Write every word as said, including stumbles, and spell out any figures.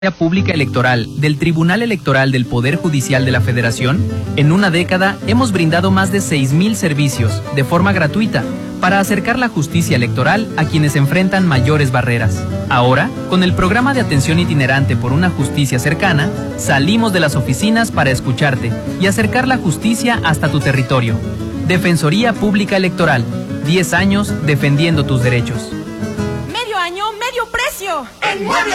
Pública Electoral del Tribunal Electoral del Poder Judicial de la Federación, en una década hemos brindado más de seis mil servicios de forma gratuita para acercar la justicia electoral a quienes enfrentan mayores barreras. Ahora, con el programa de atención itinerante por una justicia cercana, salimos de las oficinas para escucharte y acercar la justicia hasta tu territorio. Defensoría Pública Electoral, diez años defendiendo tus derechos. Medio año, medio precio. En Mueble